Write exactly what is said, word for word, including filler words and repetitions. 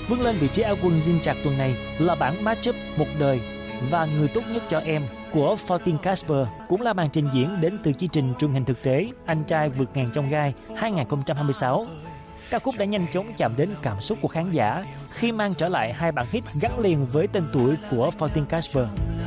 Vươn lên vị trí Á quân Jin Chạc tuần này là bản matchup Một Đời và Người Tốt Nhất Cho Em của Fortin Casper, cũng là màn trình diễn đến từ chương trình truyền hình thực tế Anh Trai Vượt Ngàn Chông Gai hai không hai sáu. Ca khúc đã nhanh chóng chạm đến cảm xúc của khán giả khi mang trở lại hai bản hit gắn liền với tên tuổi của Fortin Casper.